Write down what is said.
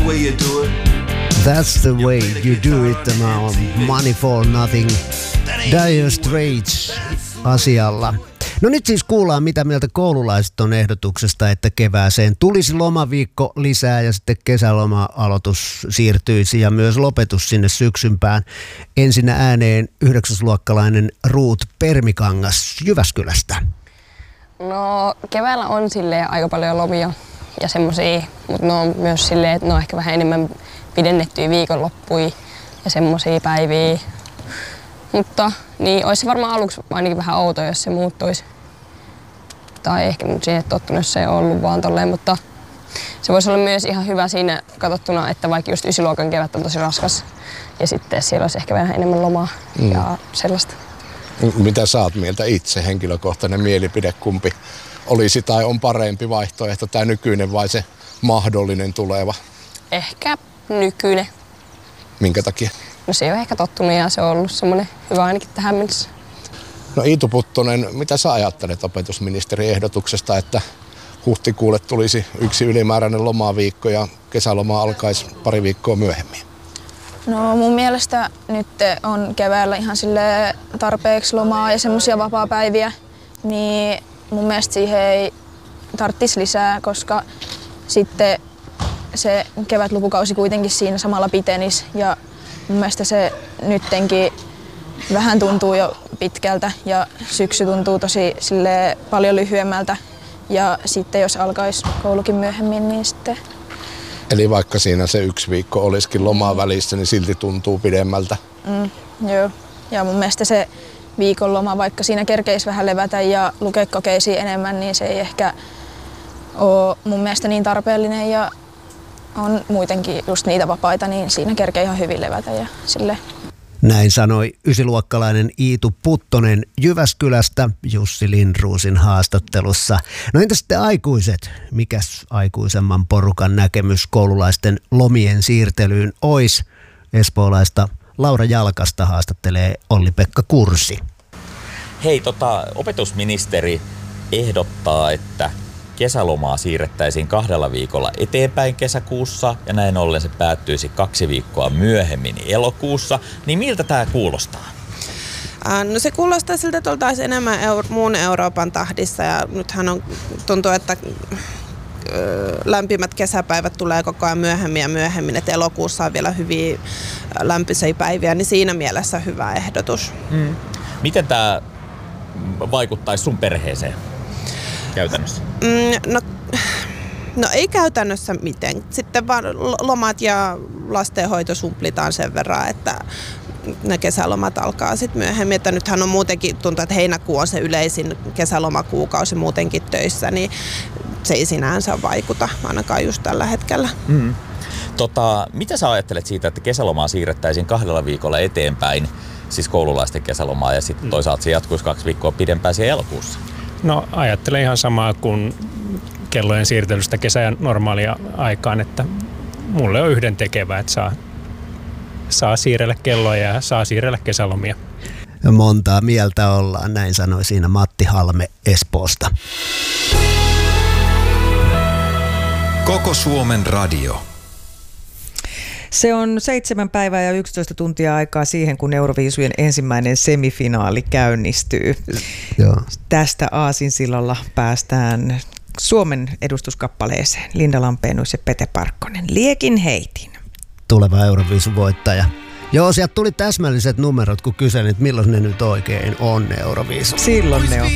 That's the way you do it. Tämä on Money for Nothing. Dire Straits asialla. No nyt siis kuullaan, mitä mieltä koululaiset on ehdotuksesta, että kevääseen tulisi lomaviikko lisää ja sitten kesäloma-aloitus siirtyisi ja myös lopetus sinne syksympään. Ensinnä ääneen 9-luokkalainen Ruut Permikangas Jyväskylästä. No keväällä on silleen aika paljon lomia ja semmosia, mutta ne on myös silleen, että ne on ehkä vähän enemmän pidennettyjä viikonloppuja ja semmosia päiviä. Mutta niin olisi varmaan aluksi ainakin vähän outoa, jos se muuttuisi. Tai ehkä nyt siihen tottunut, jos se ei ollut vaan tolleen, mutta se voisi olla myös ihan hyvä siinä katsottuna, että vaikka just 9-luokan kevät on tosi raskas ja sitten siellä olisi ehkä vähän enemmän lomaa ja sellaista. Mitä sä oot mieltä itse, henkilökohtainen mielipide, kumpi olisi tai on parempi vaihtoehto, tämä nykyinen vai se mahdollinen tuleva? Ehkä nykyinen. Minkä takia? No se on ehkä tottunut ja se on ollut semmoinen hyvä ainakin tähän mennessä. No Iitu Puttonen, mitä sä ajattelet opetusministerin ehdotuksesta, että huhtikuulle tulisi yksi ylimääräinen lomaviikko ja kesäloma alkaisi pari viikkoa myöhemmin? No mun mielestä nyt on keväällä ihan sille tarpeeksi lomaa ja semmoisia vapaapäiviä, niin mun mielestä siihen ei tarvitsisi lisää, koska sitten se kevätlukukausi kuitenkin siinä samalla pitenisi ja mun mielestä se nyttenkin vähän tuntuu jo pitkältä ja syksy tuntuu tosi paljon lyhyemmältä ja sitten jos alkaisi koulukin myöhemmin, niin sitten... Eli vaikka siinä se yksi viikko olisikin lomaa välissä, niin silti tuntuu pidemmältä? Joo, ja mun mielestä se viikonloma, vaikka siinä kerkeisi vähän levätä ja lukea kokeisiin enemmän, niin se ei ehkä ole mun mielestä niin tarpeellinen ja on muitenkin just niitä vapaita, niin siinä kerkee ihan hyvin levätä ja silleen. Näin sanoi 9-luokkalainen Iitu Puttonen Jyväskylästä Jussi Lindruusin haastattelussa. No entä sitten aikuiset? Mikäs aikuisemman porukan näkemys koululaisten lomien siirtelyyn ois? Espoolaista Laura Jalkasta haastattelee Olli-Pekka Kursi. Hei, opetusministeri ehdottaa, että kesälomaa siirrettäisiin 2 viikolla eteenpäin kesäkuussa ja näin ollen se päättyisi 2 viikkoa myöhemmin elokuussa. Niin miltä tämä kuulostaa? No se kuulostaa siltä, että oltaisiin enemmän muun Euroopan tahdissa ja nythän tuntuu, että lämpimät kesäpäivät tulee koko ajan myöhemmin ja myöhemmin, että elokuussa on vielä hyviä lämpöisiä päiviä, niin siinä mielessä hyvä ehdotus. Miten tämä vaikuttaisi sun perheeseen käytännössä? No ei käytännössä miten. Sitten vaan lomat ja lastenhoito sumplitaan sen verran, että ne kesälomat alkaa sitten myöhemmin. Että nythän on muutenkin, tuntuu, että heinäkuu on se yleisin kesälomakuukausi muutenkin töissä, niin se ei sinänsä vaikuta ainakaan just tällä hetkellä. Mitä sä ajattelet siitä, että kesälomaa siirrettäisiin 2 viikolla eteenpäin, siis koululaisten kesälomaa, ja sitten toisaalta se jatkuisi 2 viikkoa pidempään siellä elokuussa? No ajattelen ihan samaa kuin kellojen siirtelystä kesän normaalia aikaan, että mulle on yhdentekevää, että saa siirrellä kelloja ja saa siirrellä kesälomia. Montaa mieltä ollaan, näin sanoi siinä Matti Halme Espoosta. Koko Suomen radio. Se on 7 päivää ja 11 tuntia aikaa siihen, kun Euroviisujen ensimmäinen semifinaali käynnistyy. Joo. Tästä aasinsillalla päästään Suomen edustuskappaleeseen. Linda Lampeenuus ja Pete Parkkonen. Liekin heitin. Tuleva Euroviisun voittaja. Joo, sieltä tuli täsmälliset numerot, kun kyselin, että milloin ne nyt oikein on Euroviisu. Silloin ne on.